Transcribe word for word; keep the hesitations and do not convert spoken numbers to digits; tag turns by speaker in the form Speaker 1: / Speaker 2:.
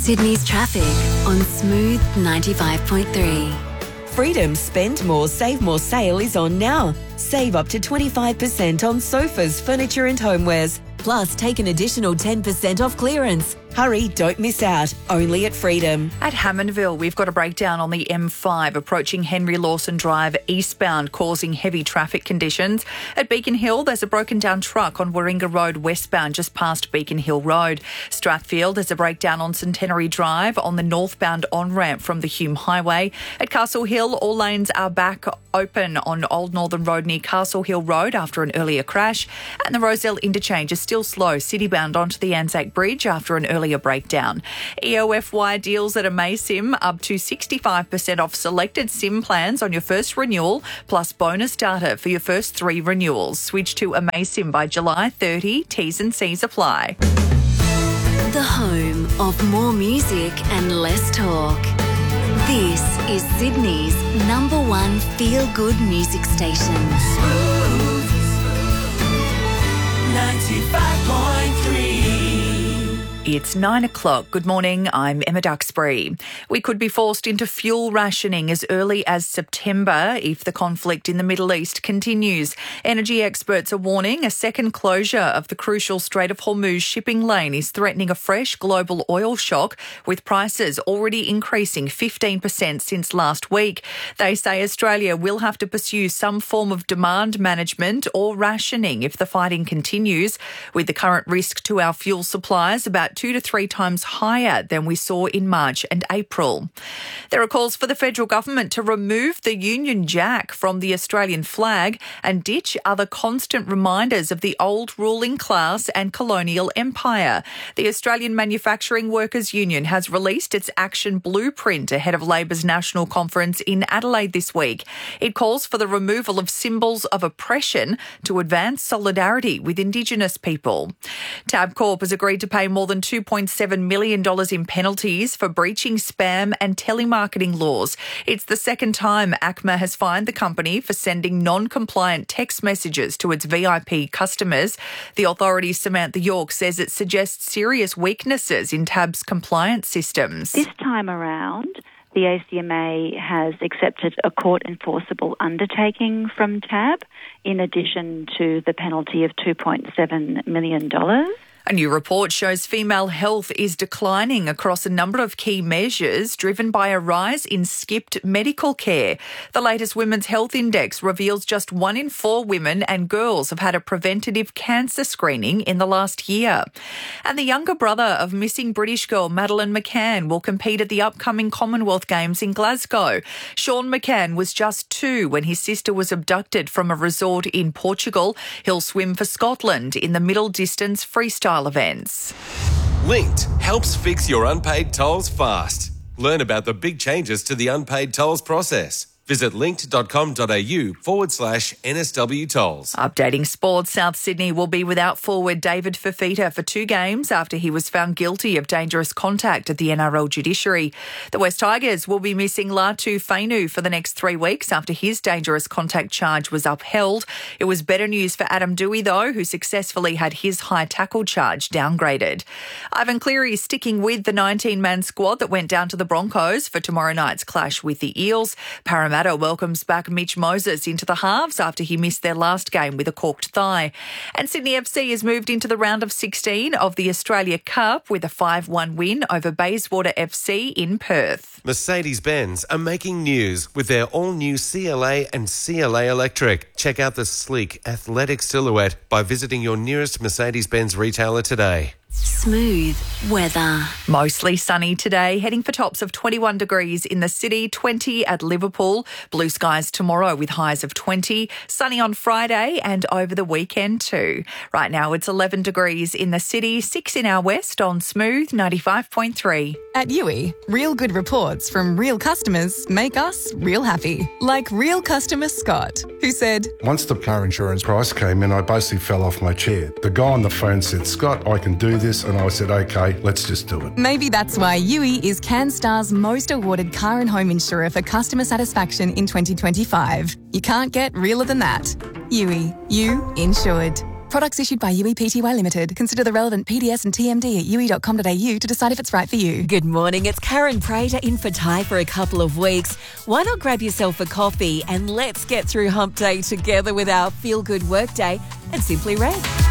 Speaker 1: Sydney's traffic on Smooth ninety-five point three.
Speaker 2: Freedom Spend More, Save More sale is on now. Save up to twenty-five percent on sofas, furniture and homewares. Plus, take an additional ten percent off clearance. Hurry, don't miss out. Only at Freedom.
Speaker 3: At Hammondville, we've got a breakdown on the M five approaching Henry Lawson Drive eastbound, causing heavy traffic conditions. At Beacon Hill, there's a broken down truck on Warringah Road westbound, just past Beacon Hill Road. Strathfield, there's a breakdown on Centenary Drive on the northbound on-ramp from the Hume Highway. At Castle Hill, all lanes are back open on Old Northern Road near Castle Hill Road after an earlier crash. And the Roselle interchange is still slow, citybound onto the Anzac Bridge after an earlier breakdown. E O F Y deals at AmazSim up to sixty-five percent off selected SIM plans on your first renewal, plus bonus data for your first three renewals. Switch to AmazSim by July thirtieth. T's and C's apply.
Speaker 1: The home of more music and less talk. This is Sydney's number one feel-good music station.
Speaker 4: Smooth ninety-five point three.
Speaker 3: It's nine o'clock. Good morning. I'm Emma Duxbury. We could be forced into fuel rationing as early as September if the conflict in the Middle East continues. Energy experts are warning a second closure of the crucial Strait of Hormuz shipping lane is threatening a fresh global oil shock, with prices already increasing fifteen percent since last week. They say Australia will have to pursue some form of demand management or rationing if the fighting continues, with the current risk to our fuel supplies about two to three times higher than we saw in March and April. There are calls for the federal government to remove the Union Jack from the Australian flag and ditch other constant reminders of the old ruling class and colonial empire. The Australian Manufacturing Workers Union has released its action blueprint ahead of Labor's national conference in Adelaide this week. It calls for the removal of symbols of oppression to advance solidarity with Indigenous people. Tabcorp has agreed to pay more than two point seven million dollars in penalties for breaching spam and telemarketing laws. It's the second time A C M A has fined the company for sending non-compliant text messages to its V I P customers. The authority's Samantha York says it suggests serious weaknesses in Tab's compliance systems.
Speaker 5: This time around, the A C M A has accepted a court-enforceable undertaking from Tab, in addition to the penalty of two point seven million dollars.
Speaker 3: A new report shows female health is declining across a number of key measures, driven by a rise in skipped medical care. The latest Women's Health Index reveals just one in four women and girls have had a preventative cancer screening in the last year. And the younger brother of missing British girl Madeleine McCann will compete at the upcoming Commonwealth Games in Glasgow. Sean McCann was just two when his sister was abducted from a resort in Portugal. He'll swim for Scotland in the middle distance freestyle events.
Speaker 6: Linked helps fix your unpaid tolls fast. Learn about the big changes to the unpaid tolls process. Visit linked.com.au forward slash NSW tolls.
Speaker 3: Updating sports, South Sydney will be without forward David Fifita for two games after he was found guilty of dangerous contact at the N R L judiciary. The West Tigers will be missing Latu Fainu for the next three weeks after his dangerous contact charge was upheld. It was better news for Adam Dewey, though, who successfully had his high tackle charge downgraded. Ivan Cleary is sticking with the nineteen-man squad that went down to the Broncos for tomorrow night's clash with the Eels. Parramatta welcomes back Mitch Moses into the halves after he missed their last game with a corked thigh. And Sydney F C has moved into the round of sixteen of the Australia Cup with a five one win over Bayswater F C in Perth.
Speaker 6: Mercedes-Benz are making news with their all-new C L A and C L A Electric. Check out the sleek, athletic silhouette by visiting your nearest Mercedes-Benz retailer today.
Speaker 1: Smooth weather.
Speaker 3: Mostly sunny today, heading for tops of twenty-one degrees in the city, twenty at Liverpool. Blue skies tomorrow with highs of twenty. Sunny on Friday and over the weekend too. Right now it's eleven degrees in the city, six in our west on Smooth ninety-five point three.
Speaker 7: At Yui, real good reports from real customers make us real happy. Like real customer Scott, who said,
Speaker 8: Once the car insurance price came in, I basically fell off my chair. The guy on the phone said, Scott, I can do this. And I said, okay, let's just do it.
Speaker 7: Maybe that's why Yui is CanStar's most awarded car and home insurer for customer satisfaction in twenty twenty-five. You can't get realer than that. Yui, you insured. Products issued by U E P T Y Limited. Consider the relevant P D S and T M D at u e dot com dot a u to decide if it's right for you.
Speaker 2: Good morning, it's Karen Prater in for Ty for a couple of weeks. Why not grab yourself a coffee and let's get through hump day together with our feel-good workday and Simply Red.